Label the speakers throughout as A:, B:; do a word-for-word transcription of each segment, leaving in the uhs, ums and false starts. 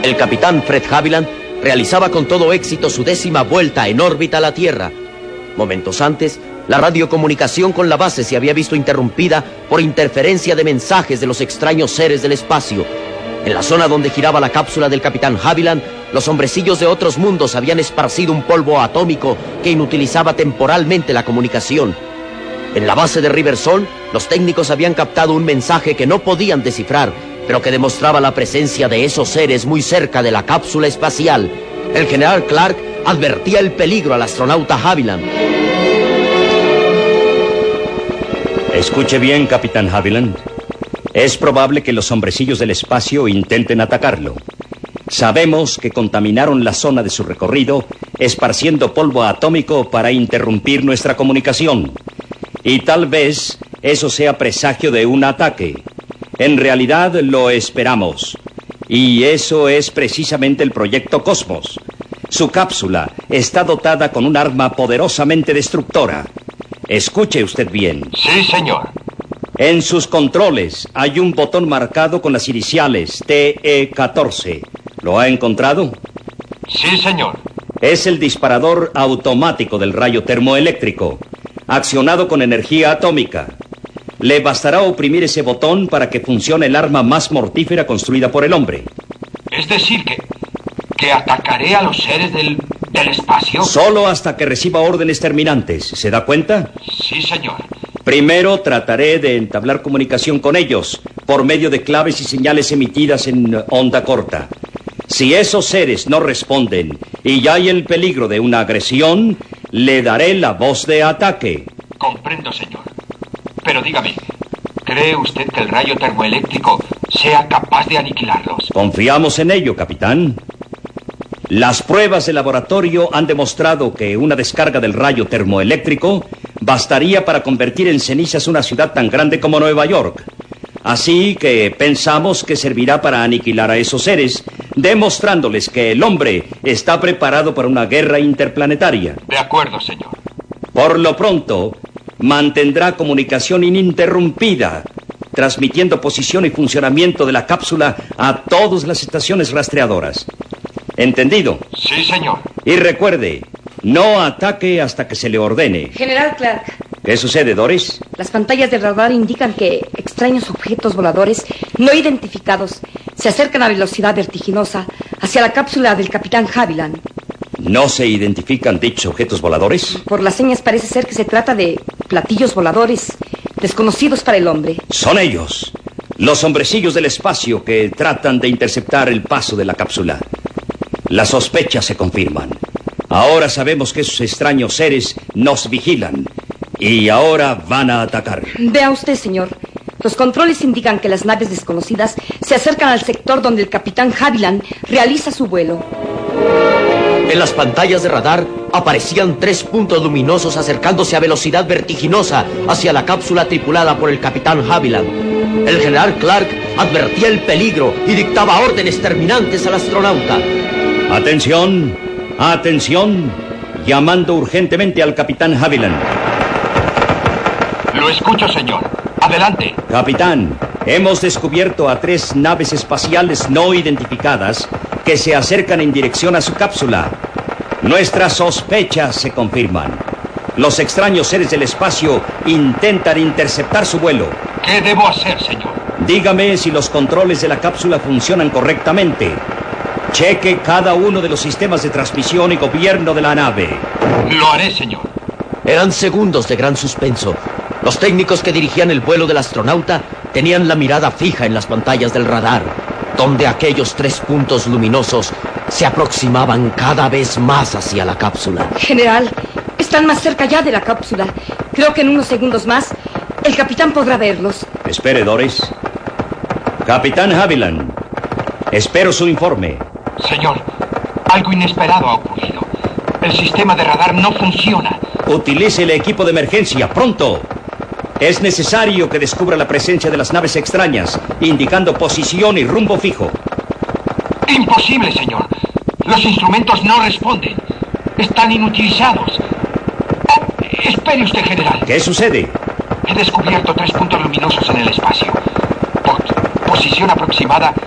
A: El capitán Fred Haviland realizaba con todo éxito su décima vuelta en órbita a la Tierra. Momentos antes, la radiocomunicación con la base se había visto interrumpida por interferencia de mensajes de los extraños seres del espacio. En la zona donde giraba la cápsula del capitán Haviland, los hombrecillos de otros mundos habían esparcido un polvo atómico que inutilizaba temporalmente la comunicación. En la base de Riversong, los técnicos habían captado un mensaje que no podían descifrar, pero que demostraba la presencia de esos seres muy cerca de la cápsula espacial. El general Clark advertía el peligro al astronauta Haviland.
B: Escuche bien, capitán Haviland. Es probable que los hombrecillos del espacio intenten atacarlo. Sabemos que contaminaron la zona de su recorrido, esparciendo polvo atómico para interrumpir nuestra comunicación. Y tal vez eso sea presagio de un ataque. En realidad lo esperamos. Y eso es precisamente el proyecto Cosmos. Su cápsula está dotada con un arma poderosamente destructora. Escuche usted bien.
C: Sí, señor.
B: En sus controles hay un botón marcado con las iniciales T E catorce. ¿Lo ha encontrado?
C: Sí, señor.
B: Es el disparador automático del rayo termoeléctrico, accionado con energía atómica. Le bastará oprimir ese botón para que funcione el arma más mortífera construida por el hombre.
C: Es decir, que, que atacaré a los seres del, del espacio.
B: Solo hasta que reciba órdenes terminantes. ¿Se da cuenta?
C: Sí, señor.
B: Primero trataré de entablar comunicación con ellos por medio de claves y señales emitidas en onda corta. Si esos seres no responden y ya hay el peligro de una agresión, le daré la voz de ataque.
C: Comprendo, señor. Pero dígame, ¿cree usted que el rayo termoeléctrico sea capaz de aniquilarlos?
B: Confiamos en ello, capitán. Las pruebas de laboratorio han demostrado que una descarga del rayo termoeléctrico bastaría para convertir en cenizas una ciudad tan grande como Nueva York. Así que pensamos que servirá para aniquilar a esos seres, demostrándoles que el hombre está preparado para una guerra interplanetaria.
C: De acuerdo, señor.
B: Por lo pronto, mantendrá comunicación ininterrumpida, transmitiendo posición y funcionamiento de la cápsula a todas las estaciones rastreadoras. ¿Entendido?
C: Sí, señor.
B: Y recuerde, no ataque hasta que se le ordene.
D: General Clark.
B: ¿Qué sucede, Doris?
D: Las pantallas del radar indican que extraños objetos voladores no identificados se acercan a velocidad vertiginosa hacia la cápsula del capitán Haviland.
B: ¿No se identifican dichos objetos voladores?
D: Por las señas parece ser que se trata de platillos voladores desconocidos para el hombre.
B: Son ellos, los hombrecillos del espacio que tratan de interceptar el paso de la cápsula. Las sospechas se confirman. Ahora sabemos que esos extraños seres nos vigilan y ahora van a atacar.
D: Vea usted, señor. Los controles indican que las naves desconocidas se acercan al sector donde el capitán Haviland realiza su vuelo.
A: En las pantallas de radar aparecían tres puntos luminosos acercándose a velocidad vertiginosa hacia la cápsula tripulada por el capitán Haviland. El general Clark advertía el peligro y dictaba órdenes terminantes al astronauta.
B: Atención, atención, llamando urgentemente al capitán Haviland.
C: Lo escucho, señor. Adelante.
B: Capitán, hemos descubierto a tres naves espaciales no identificadas que se acercan en dirección a su cápsula. Nuestras sospechas se confirman. Los extraños seres del espacio intentan interceptar su vuelo.
C: ¿Qué debo hacer, señor?
B: Dígame si los controles de la cápsula funcionan correctamente. Cheque cada uno de los sistemas de transmisión y gobierno de la nave.
C: Lo haré, señor.
A: Eran segundos de gran suspenso. Los técnicos que dirigían el vuelo del astronauta tenían la mirada fija en las pantallas del radar, donde aquellos tres puntos luminosos se aproximaban cada vez más hacia la cápsula.
D: General, están más cerca ya de la cápsula. Creo que en unos segundos más el capitán podrá verlos.
B: Espere, Doris. Capitán Haviland, espero su informe.
C: Señor, algo inesperado ha ocurrido. El sistema de radar no funciona.
B: Utilice el equipo de emergencia, pronto. Es necesario que descubra la presencia de las naves extrañas, indicando posición y rumbo fijo.
C: Imposible, señor. Los instrumentos no responden. Están inutilizados. Oh, espere usted, general.
B: ¿Qué sucede?
C: He descubierto tres puntos luminosos en el espacio. Po- posición aproximada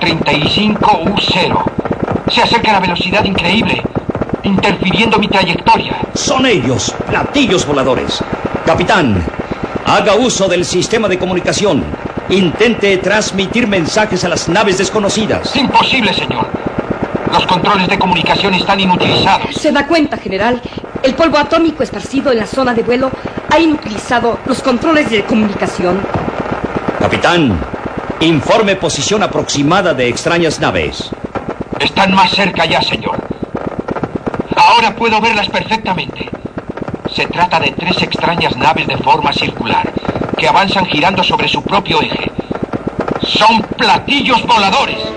C: treinta y cinco U cero. Se acercan a velocidad increíble, interfiriendo mi trayectoria.
B: Son ellos, platillos voladores. Capitán, haga uso del sistema de comunicación. Intente transmitir mensajes a las naves desconocidas.
C: Imposible, señor. Los controles de comunicación están inutilizados.
D: ¿Se da cuenta, general? El polvo atómico esparcido en la zona de vuelo ha inutilizado los controles de comunicación.
B: Capitán, informe posición aproximada de extrañas naves.
C: Están más cerca ya, señor. Ahora puedo verlas perfectamente. Se trata de tres extrañas naves de forma circular que avanzan girando sobre su propio eje. ¡Son platillos voladores!